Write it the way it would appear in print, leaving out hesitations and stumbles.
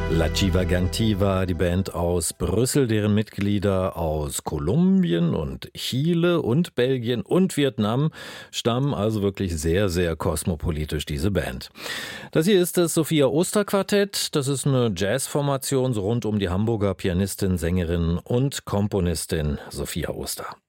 La Chivagantiva, die Band aus Brüssel, deren Mitglieder aus Kolumbien und Chile und Belgien und Vietnam stammen, also wirklich sehr, sehr kosmopolitisch, diese Band. Das hier ist das Sophia Oster Quartett. Das ist eine Jazzformation so rund um die Hamburger Pianistin, Sängerin und Komponistin Sophia Oster.